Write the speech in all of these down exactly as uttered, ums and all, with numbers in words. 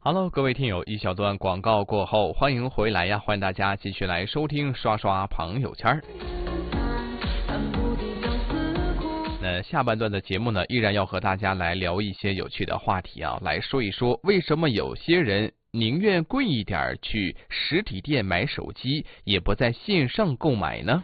Hello，各位听友，一小段广告过后，欢迎回来呀！欢迎大家继续来收听刷刷朋友圈。那下半段的节目呢，依然要和大家来聊一些有趣的话题啊，来说一说为什么有些人宁愿贵一点去实体店买手机，也不在线上购买呢？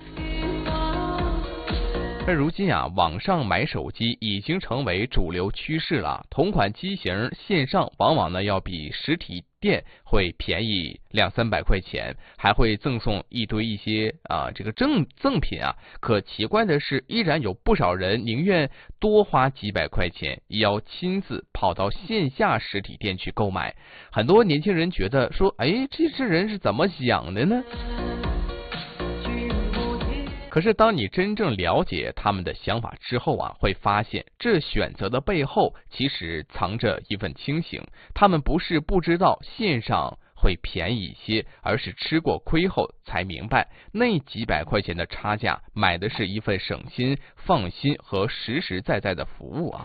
而如今啊，网上买手机已经成为主流趋势了。同款机型线上往往呢要比实体店会便宜两三百块钱，还会赠送一堆一些啊这个赠赠品啊。可奇怪的是，依然有不少人宁愿多花几百块钱，也要亲自跑到线下实体店去购买。很多年轻人觉得说，哎，这些人是怎么想的呢？可是当你真正了解他们的想法之后啊，会发现这选择的背后其实藏着一份清醒。他们不是不知道线上会便宜一些，而是吃过亏后才明白，那几百块钱的差价买的是一份省心、放心和实实在在的服务啊。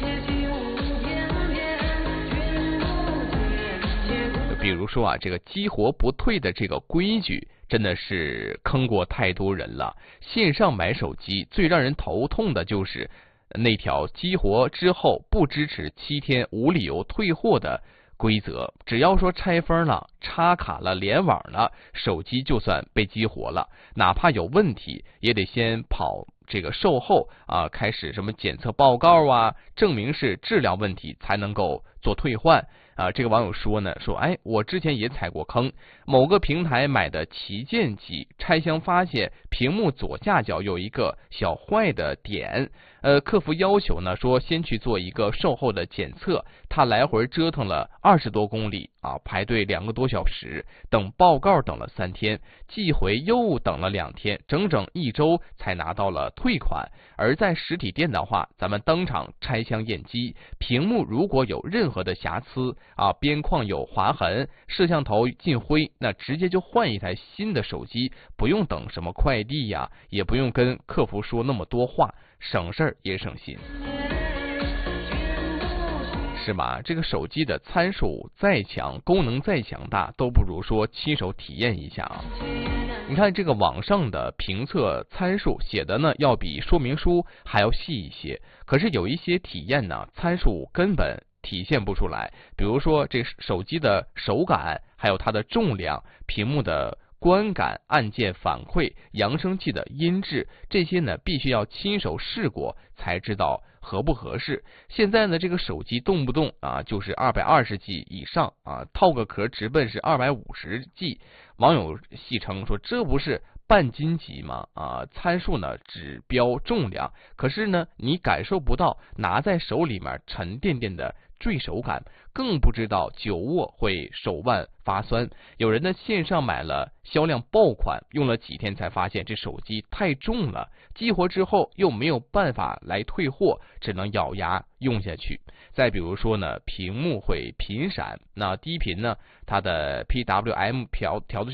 比如说啊，这个激活不退的这个规矩，真的是坑过太多人了。线上买手机最让人头痛的就是那条激活之后不支持七天无理由退货的规则。只要说拆封了、插卡了、联网了，手机就算被激活了，哪怕有问题，也得先跑这个售后啊，开始什么检测报告啊，证明是质量问题才能够做退换。啊，这个网友说呢，说哎，我之前也踩过坑，某个平台买的旗舰机，拆箱发现屏幕左下角有一个小坏的点，呃，客服要求呢说先去做一个售后的检测，他来回折腾了二十多公里啊，排队两个多小时，等报告等了三天，寄回又等了两天，整整一周才拿到了退款。而在实体店的话，咱们当场拆箱验机，屏幕如果有任何的瑕疵啊，边框有划痕，摄像头进灰，那直接就换一台新的手机，不用等什么快递呀，也不用跟客服说那么多话，省事儿也省心，是吧？这个手机的参数再强，功能再强大，都不如说亲手体验一下啊。你看这个网上的评测参数写的呢，要比说明书还要细一些，可是有一些体验呢，参数根本体现不出来。比如说这手机的手感，还有它的重量、屏幕的观感、按键反馈、扬声器的音质，这些呢必须要亲手试过才知道合不合适。现在呢这个手机动不动啊就是二百二十 G 以上啊，套个壳直奔是二百五十 G， 网友戏称说这不是半斤级吗？啊，参数呢只标重量，可是呢你感受不到拿在手里面沉甸甸的坠手感，更不知道久握会手腕发酸。有人呢线上买了销量爆款，用了几天才发现这手机太重了，激活之后又没有办法来退货，只能咬牙用下去。再比如说呢，屏幕会频闪，那低频呢它的 P W M 调调的